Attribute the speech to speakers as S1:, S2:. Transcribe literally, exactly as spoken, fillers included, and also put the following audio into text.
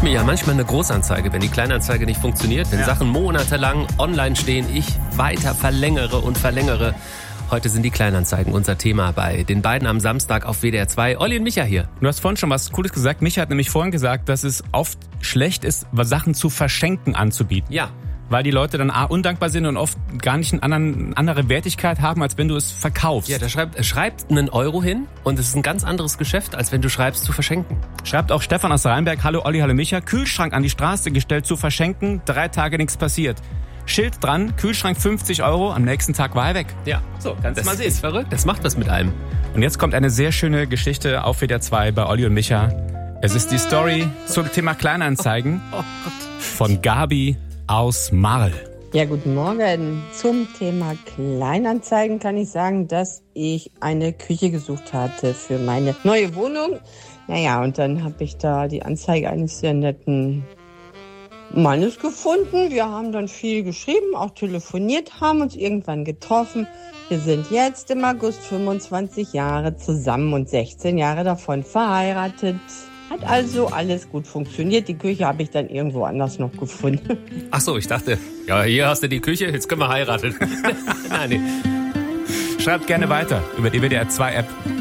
S1: mir ja manchmal eine Großanzeige, wenn die Kleinanzeige nicht funktioniert, wenn ja. Sachen monatelang online stehen, ich weiter verlängere und verlängere. Heute sind die Kleinanzeigen unser Thema bei den beiden am Samstag auf W D R zwei. Olli und Micha hier.
S2: Du hast vorhin schon was Cooles gesagt. Micha hat nämlich vorhin gesagt, dass es oft schlecht ist, Sachen zu verschenken anzubieten.
S1: Ja.
S2: Weil die Leute dann A, undankbar sind und oft gar nicht eine anderen, andere Wertigkeit haben, als wenn du es verkaufst.
S1: Ja, da schreibt, schreibt einen Euro hin und es ist ein ganz anderes Geschäft, als wenn du schreibst zu verschenken.
S2: Schreibt auch Stefan aus Rheinberg, hallo Olli, hallo Micha, Kühlschrank an die Straße gestellt zu verschenken, drei Tage nichts passiert. Schild dran, Kühlschrank fünfzig Euro, am nächsten Tag war er weg.
S1: Ja, so, ganz mal sehen. Das ist verrückt, das macht was mit einem.
S2: Und jetzt kommt eine sehr schöne Geschichte auf W D R zwei bei Olli und Micha. Es ist die Story zum Thema Kleinanzeigen
S1: oh, oh Gott.
S2: von Gabi aus Marl.
S3: Ja, guten Morgen. Zum Thema Kleinanzeigen kann ich sagen, dass ich eine Küche gesucht hatte für meine neue Wohnung. Naja, und dann habe ich da die Anzeige eines sehr netten Mannes gefunden. Wir haben dann viel geschrieben, auch telefoniert, haben uns irgendwann getroffen. Wir sind jetzt im August fünfundzwanzig Jahre zusammen und sechzehn Jahre davon verheiratet. Hat also alles gut funktioniert. Die Küche habe ich dann irgendwo anders noch gefunden.
S1: Ach so, ich dachte, ja, hier hast du die Küche, jetzt können wir heiraten. Nein, nee.
S2: Schreibt gerne weiter über die W D R zwei App.